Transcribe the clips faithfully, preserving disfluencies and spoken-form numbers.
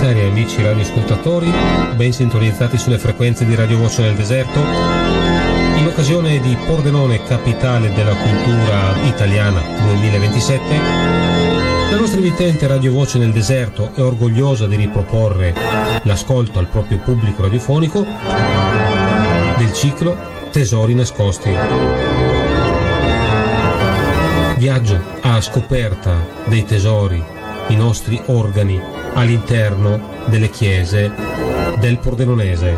cari amici radioascoltatori, ben sintonizzati sulle frequenze di Radio Voce nel Deserto, in occasione di Pordenone, capitale della cultura italiana duemilaventisette, la nostra emittente Radio Voce nel Deserto è orgogliosa di riproporre l'ascolto al proprio pubblico radiofonico del ciclo Tesori nascosti. Viaggio a scoperta dei tesori, i nostri organi all'interno delle chiese del Pordenonese.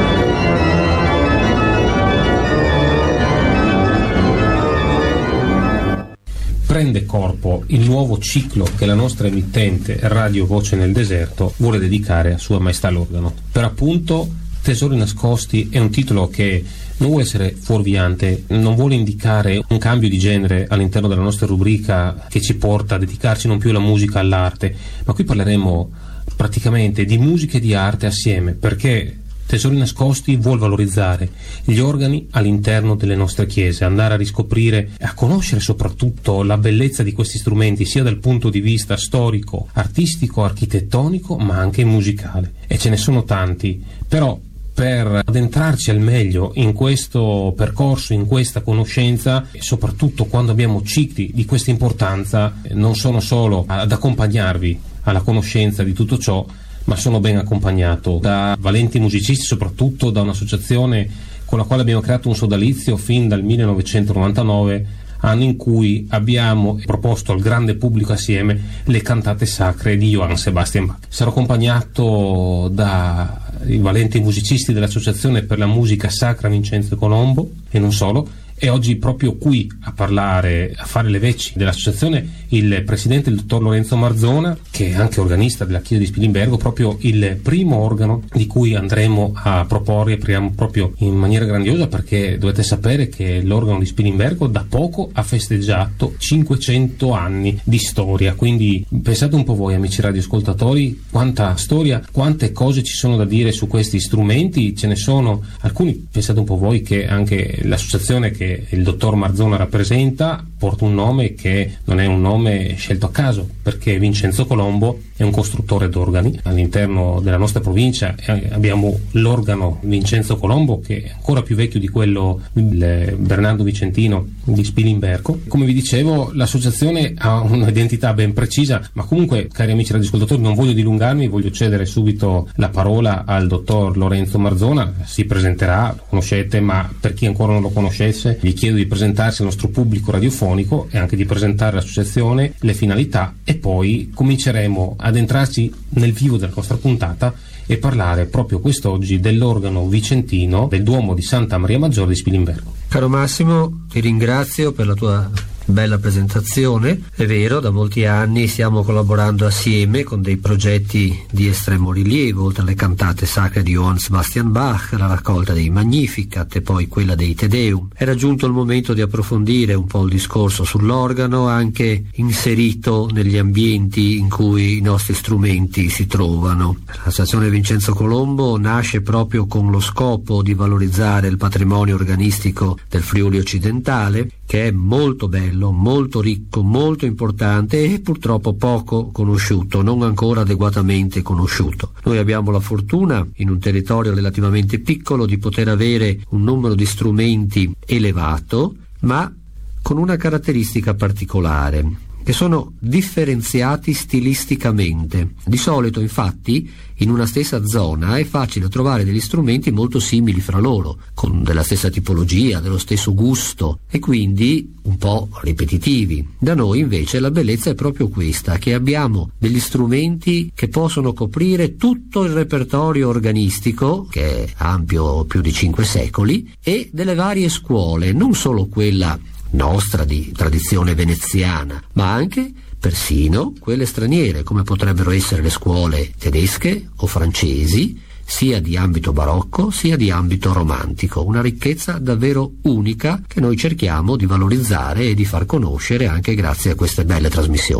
Prende corpo il nuovo ciclo che la nostra emittente Radio Voce nel Deserto vuole dedicare a Sua Maestà l'Organo. Per appunto, Tesori nascosti è un titolo che non vuole essere fuorviante, non vuole indicare un cambio di genere all'interno della nostra rubrica che ci porta a dedicarci non più alla musica, all'arte, ma qui parleremo praticamente di musica e di arte assieme, perché Tesori nascosti vuol valorizzare gli organi all'interno delle nostre chiese, andare a riscoprire e a conoscere soprattutto la bellezza di questi strumenti, sia dal punto di vista storico, artistico, architettonico, ma anche musicale. E ce ne sono tanti, però per addentrarci al meglio in questo percorso, in questa conoscenza, e soprattutto quando abbiamo cicli di questa importanza, non sono solo ad accompagnarvi alla conoscenza di tutto ciò, ma sono ben accompagnato da valenti musicisti, soprattutto da un'associazione con la quale abbiamo creato un sodalizio fin dal millenovecentonovantanove, anno in cui abbiamo proposto al grande pubblico assieme le cantate sacre di Johann Sebastian Bach. Sarò accompagnato dai valenti musicisti dell'Associazione per la Musica Sacra Vincenzo Colombo e non solo, e oggi proprio qui a parlare, a fare le veci dell'associazione, il presidente, il dottor Lorenzo Marzona, che è anche organista della chiesa di Spilimbergo, proprio il primo organo di cui andremo a proporre, apriamo proprio in maniera grandiosa, perché dovete sapere che l'organo di Spilimbergo da poco ha festeggiato cinquecento anni di storia, quindi pensate un po' voi, amici radioascoltatori, quanta storia, quante cose ci sono da dire su questi strumenti. Ce ne sono alcuni, pensate un po' voi, che anche l'associazione che il dottor Marzona rappresenta porta un nome che non è un nome scelto a caso, perché Vincenzo Colombo è un costruttore d'organi. All'interno della nostra provincia abbiamo l'organo Vincenzo Colombo, che è ancora più vecchio di quello del Bernardo Vicentino di Spilimbergo. Come vi dicevo, l'associazione ha un'identità ben precisa, ma comunque, cari amici radioascoltatori, non voglio dilungarmi, voglio cedere subito la parola al dottor Lorenzo Marzona. Si presenterà, lo conoscete, ma per chi ancora non lo conoscesse gli chiedo di presentarsi al nostro pubblico radiofonico e anche di presentare l'associazione, le finalità, e poi cominceremo ad entrarci nel vivo della nostra puntata e parlare proprio quest'oggi dell'organo vicentino del Duomo di Santa Maria Maggiore di Spilimbergo. Caro Massimo, ti ringrazio per la tua bella presentazione. È vero, da molti anni stiamo collaborando assieme con dei progetti di estremo rilievo, oltre alle cantate sacre di Johann Sebastian Bach, la raccolta dei Magnificat e poi quella dei Te Deum. Era giunto il momento di approfondire un po' il discorso sull'organo, anche inserito negli ambienti in cui i nostri strumenti si trovano. L'associazione Vincenzo Colombo nasce proprio con lo scopo di valorizzare il patrimonio organistico del Friuli occidentale, che è molto bello, molto ricco, molto importante e purtroppo poco conosciuto, non ancora adeguatamente conosciuto. Noi abbiamo la fortuna, in un territorio relativamente piccolo, di poter avere un numero di strumenti elevato, ma con una caratteristica particolare, che sono differenziati stilisticamente. Di solito, infatti, in una stessa zona è facile trovare degli strumenti molto simili fra loro, con della stessa tipologia, dello stesso gusto, e quindi un po' ripetitivi. Da noi invece la bellezza è proprio questa, che abbiamo degli strumenti che possono coprire tutto il repertorio organistico, che è ampio più di cinque secoli, e delle varie scuole, non solo quella nostra di tradizione veneziana, ma anche persino quelle straniere, come potrebbero essere le scuole tedesche o francesi, sia di ambito barocco sia di ambito romantico. Una ricchezza davvero unica che noi cerchiamo di valorizzare e di far conoscere anche grazie a queste belle trasmissioni.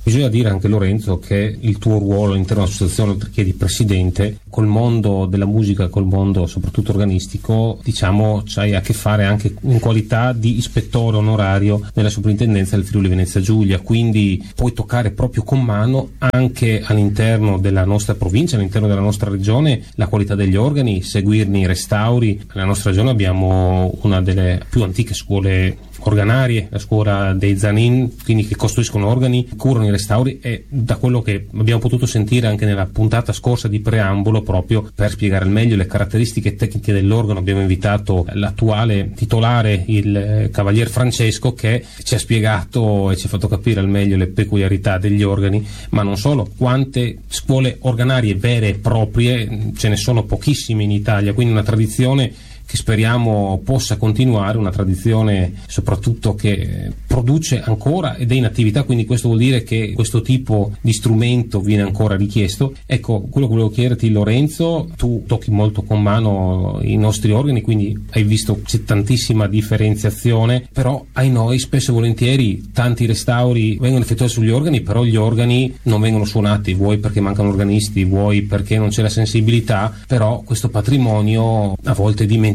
Bisogna dire anche, Lorenzo, che il tuo ruolo all'interno dell'associazione, oltre che di presidente, col mondo della musica, col mondo soprattutto organistico, diciamo, c'hai a che fare anche in qualità di ispettore onorario nella soprintendenza del Friuli Venezia Giulia, quindi puoi toccare proprio con mano anche all'interno della nostra provincia, all'interno della nostra regione, la qualità degli organi, seguirne i restauri. Nella nostra regione abbiamo una delle più antiche scuole organarie, la scuola dei Zanin, quindi che costruiscono organi, curano i restauri, e da quello che abbiamo potuto sentire anche nella puntata scorsa di preambolo, proprio per spiegare al meglio le caratteristiche tecniche dell'organo, abbiamo invitato l'attuale titolare, il eh, Cavalier Francesco, che ci ha spiegato e ci ha fatto capire al meglio le peculiarità degli organi, ma non solo, quante scuole organarie vere e proprie, ce ne sono pochissime in Italia, quindi una tradizione che speriamo possa continuare, una tradizione soprattutto che produce ancora ed è in attività, quindi questo vuol dire che questo tipo di strumento viene ancora richiesto. Ecco, quello che volevo chiederti, Lorenzo, tu tocchi molto con mano i nostri organi, quindi hai visto c'è tantissima differenziazione, però ai noi spesso e volentieri tanti restauri vengono effettuati sugli organi, però gli organi non vengono suonati, vuoi perché mancano organisti, vuoi perché non c'è la sensibilità, però questo patrimonio a volte è dimenticato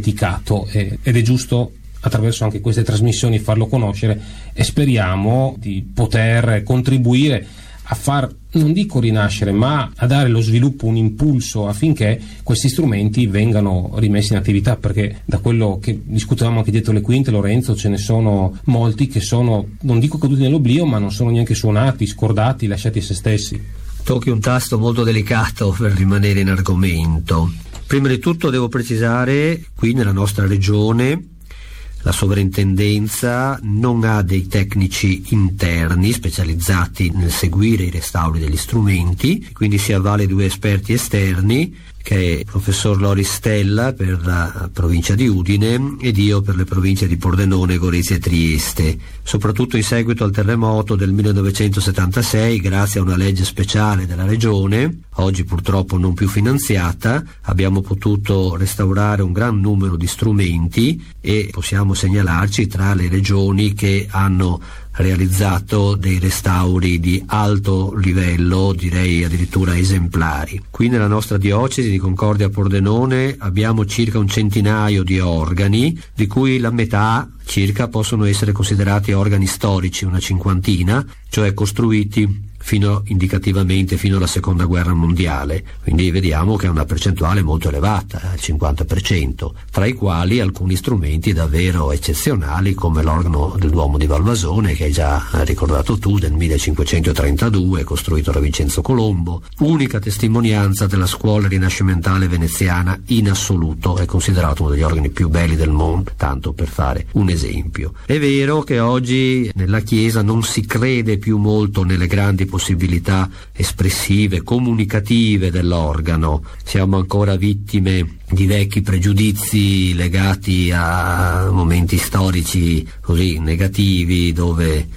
ed è giusto attraverso anche queste trasmissioni farlo conoscere, e speriamo di poter contribuire a far, non dico rinascere, ma a dare lo sviluppo, un impulso affinché questi strumenti vengano rimessi in attività, perché da quello che discutevamo anche dietro le quinte, Lorenzo, ce ne sono molti che sono, non dico caduti nell'oblio, ma non sono neanche suonati, scordati, lasciati a se stessi. Tocchi un tasto molto delicato per rimanere in argomento. Prima di tutto devo precisare, qui nella nostra regione la sovrintendenza non ha dei tecnici interni specializzati nel seguire i restauri degli strumenti, quindi si avvale due esperti esterni, che è il professor Loris Stella per la provincia di Udine ed io per le province di Pordenone, Gorizia e Trieste. Soprattutto in seguito al terremoto del millenovecentosettantasei, grazie a una legge speciale della regione, oggi purtroppo non più finanziata, abbiamo potuto restaurare un gran numero di strumenti e possiamo segnalarci tra le regioni che hanno realizzato dei restauri di alto livello, direi addirittura esemplari. Qui nella nostra diocesi di Concordia Pordenone abbiamo circa un centinaio di organi, di cui la metà circa possono essere considerati organi storici, una cinquantina, cioè costruiti fino indicativamente fino alla seconda guerra mondiale, quindi vediamo che è una percentuale molto elevata, il cinquanta per cento, tra i quali alcuni strumenti davvero eccezionali come l'organo del Duomo di Valvasone, che hai già ricordato tu, del millecinquecentotrentadue, costruito da Vincenzo Colombo, unica testimonianza della scuola rinascimentale veneziana in assoluto, è considerato uno degli organi più belli del mondo, tanto per fare un esempio. È vero che oggi nella Chiesa non si crede più molto nelle grandi possibilità espressive, comunicative dell'organo, siamo ancora vittime di vecchi pregiudizi legati a momenti storici così negativi, dove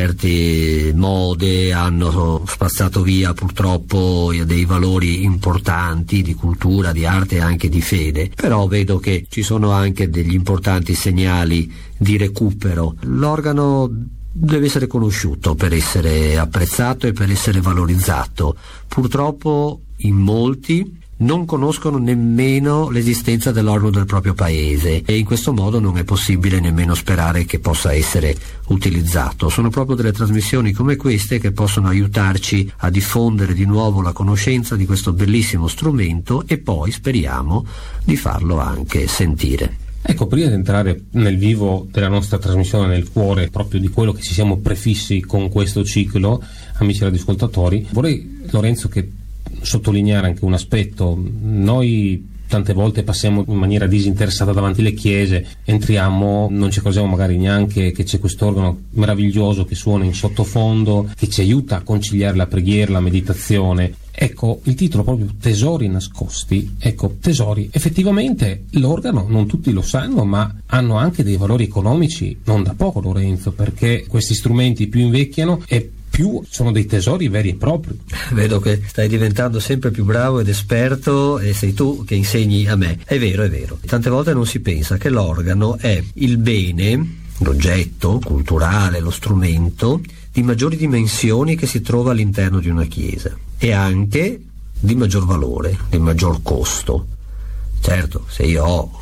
certe mode hanno spazzato via purtroppo dei valori importanti di cultura, di arte e anche di fede, però vedo che ci sono anche degli importanti segnali di recupero. L'organo deve essere conosciuto per essere apprezzato e per essere valorizzato. Purtroppo in molti non conoscono nemmeno l'esistenza dell'organo del proprio paese e in questo modo non è possibile nemmeno sperare che possa essere utilizzato. Sono proprio delle trasmissioni come queste che possono aiutarci a diffondere di nuovo la conoscenza di questo bellissimo strumento e poi speriamo di farlo anche sentire. Ecco, prima di entrare nel vivo della nostra trasmissione, nel cuore proprio di quello che ci siamo prefissi con questo ciclo, amici radioascoltatori, vorrei, Lorenzo, che sottolineare anche un aspetto. Noi tante volte passiamo in maniera disinteressata davanti alle chiese, entriamo, non ci accorgiamo magari neanche che c'è quest'organo meraviglioso che suona in sottofondo, che ci aiuta a conciliare la preghiera, la meditazione. Ecco, il titolo proprio Tesori nascosti. Ecco, tesori, effettivamente l'organo non tutti lo sanno, ma hanno anche dei valori economici non da poco, Lorenzo, perché questi strumenti più invecchiano e più sono dei tesori veri e propri. Vedo che stai diventando sempre più bravo ed esperto e sei tu che insegni a me. È vero, è vero. Tante volte non si pensa che l'organo è il bene, l'oggetto culturale, lo strumento di maggiori dimensioni che si trova all'interno di una chiesa, e anche di maggior valore, di maggior costo. Certo, se io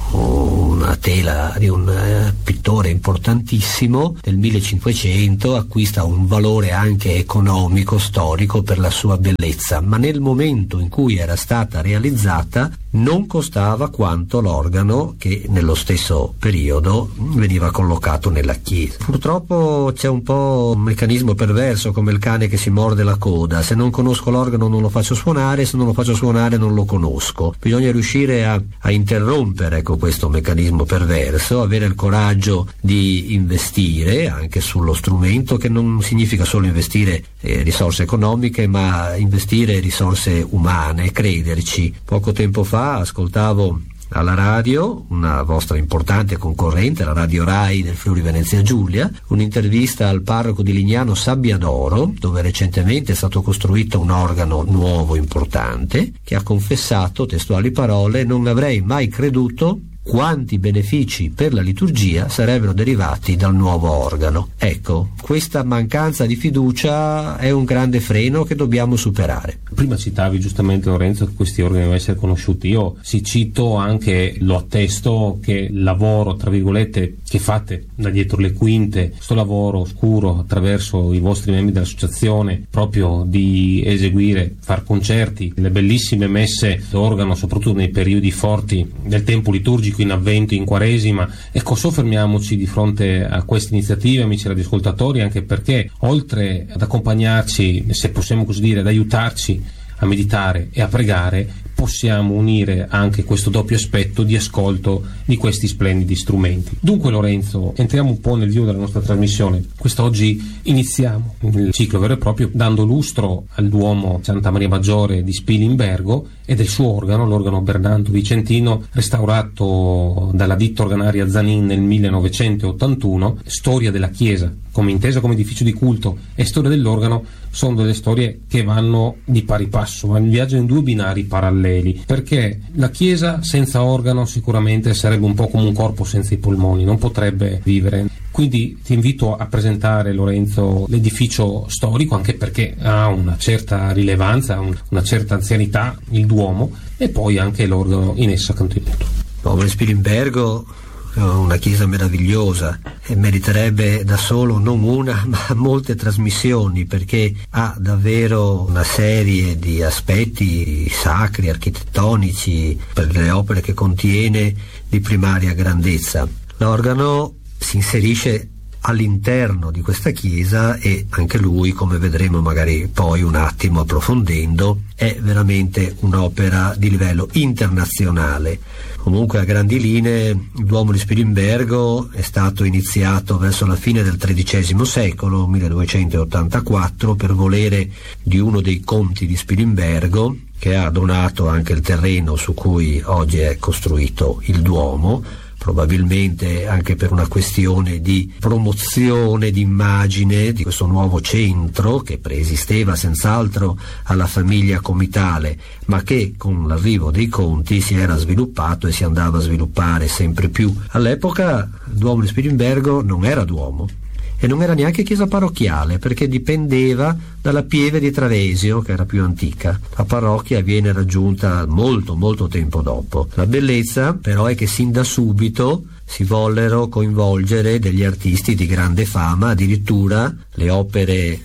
ho una tela di un eh, pittore importantissimo del millecinquecento, acquista un valore anche economico, storico, per la sua bellezza, ma nel momento in cui era stata realizzata non costava quanto l'organo che nello stesso periodo veniva collocato nella chiesa. Purtroppo c'è un po' un meccanismo perverso, come il cane che si morde la coda: se non conosco l'organo non lo faccio suonare, se non lo faccio suonare non lo conosco. Bisogna riuscire a a interrompere ecco questo meccanismo perverso, avere il coraggio di investire anche sullo strumento, che non significa solo investire eh, risorse economiche, ma investire risorse umane, crederci. Poco tempo fa ascoltavo alla radio, una vostra importante concorrente, la Radio Rai del Friuli Venezia Giulia, un'intervista al parroco di Lignano Sabbiadoro, dove recentemente è stato costruito un organo nuovo importante, che ha confessato, testuali parole: non avrei mai creduto quanti benefici per la liturgia sarebbero derivati dal nuovo organo. Ecco, questa mancanza di fiducia è un grande freno che dobbiamo superare. Prima citavi giustamente, Lorenzo, che questi organi devono essere conosciuti. Io si cito anche, lo attesto, che il lavoro, tra virgolette, che fate da dietro le quinte, questo lavoro oscuro attraverso i vostri membri dell'associazione, proprio di eseguire, far concerti, le bellissime messe d'organo, soprattutto nei periodi forti del tempo liturgico, in avvento, in quaresima. Ecco, soffermiamoci di fronte a queste iniziative, amici radioascoltatori, anche perché oltre ad accompagnarci, se possiamo così dire, ad aiutarci a meditare e a pregare, possiamo unire anche questo doppio aspetto di ascolto di questi splendidi strumenti. Dunque, Lorenzo, entriamo un po' nel vivo della nostra trasmissione. Quest'oggi iniziamo il ciclo vero e proprio dando lustro al Duomo Santa Maria Maggiore di Spilimbergo e del suo organo, l'organo Bernardo Vicentino, restaurato dalla ditta organaria Zanin nel millenovecentottantuno. Storia della Chiesa, come intesa come edificio di culto, e storia dell'organo sono delle storie che vanno di pari passo, ma viaggiano in due binari paralleli, perché la Chiesa senza organo sicuramente sarebbe un po' come un corpo senza i polmoni, non potrebbe vivere. Quindi ti invito a presentare, Lorenzo, l'edificio storico, anche perché ha una certa rilevanza, una certa anzianità, il Duomo, e poi anche l'organo in essa contenuto. Povero Spilimbergo, una chiesa meravigliosa, e meriterebbe da solo non una ma molte trasmissioni, perché ha davvero una serie di aspetti sacri, architettonici, per le opere che contiene, di primaria grandezza. L'organo si inserisce all'interno di questa chiesa e anche lui, come vedremo magari poi un attimo approfondendo, è veramente un'opera di livello internazionale. Comunque, a grandi linee, il Duomo di Spilimbergo è stato iniziato verso la fine del tredicesimo secolo, milleduecentottantaquattro, per volere di uno dei conti di Spilimbergo, che ha donato anche il terreno su cui oggi è costruito il Duomo, probabilmente anche per una questione di promozione, di immagine di questo nuovo centro che preesisteva senz'altro alla famiglia comitale, ma che con l'arrivo dei conti si era sviluppato e si andava a sviluppare sempre più. All'epoca il Duomo di Spilimbergo non era Duomo e non era neanche chiesa parrocchiale, perché dipendeva dalla Pieve di Travesio, che era più antica. La parrocchia viene raggiunta molto molto tempo dopo. La bellezza però è che sin da subito si vollero coinvolgere degli artisti di grande fama, addirittura le opere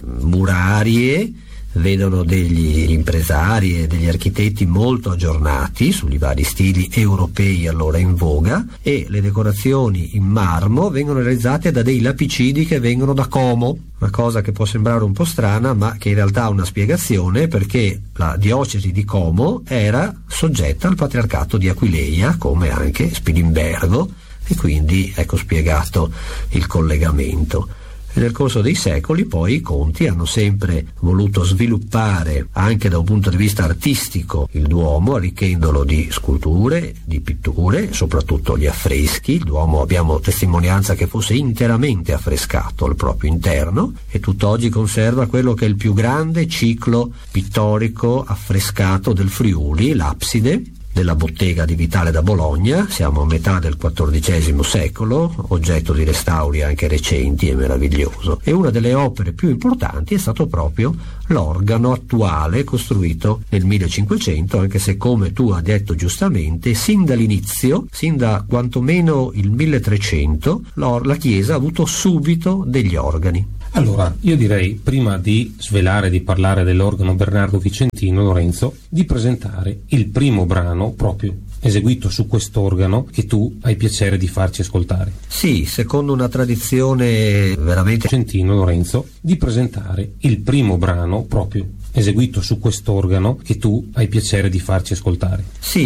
murarie vedono degli impresari e degli architetti molto aggiornati sui vari stili europei allora in voga, e le decorazioni in marmo vengono realizzate da dei lapicidi che vengono da Como, una cosa che può sembrare un po' strana ma che in realtà ha una spiegazione, perché la diocesi di Como era soggetta al patriarcato di Aquileia, come anche Spilimbergo, e quindi ecco spiegato il collegamento. E nel corso dei secoli poi i conti hanno sempre voluto sviluppare anche da un punto di vista artistico il Duomo, arricchendolo di sculture, di pitture, soprattutto gli affreschi. Il Duomo abbiamo testimonianza che fosse interamente affrescato al proprio interno, e tutt'oggi conserva quello che è il più grande ciclo pittorico affrescato del Friuli, l'abside, della bottega di Vitale da Bologna, siamo a metà del quattordicesimo secolo, oggetto di restauri anche recenti e meraviglioso, e una delle opere più importanti è stato proprio l'organo attuale costruito nel millecinquecento, anche se, come tu hai detto giustamente, sin dall'inizio, sin da quantomeno il milletrecento, la chiesa ha avuto subito degli organi. Allora, io direi, prima di svelare, di parlare dell'organo Bernardo Vicentino, Lorenzo, di presentare il primo brano proprio eseguito su quest'organo che tu hai piacere di farci ascoltare. Sì, secondo una tradizione veramente... Vicentino, Lorenzo, di presentare il primo brano proprio eseguito su quest'organo che tu hai piacere di farci ascoltare. Sì,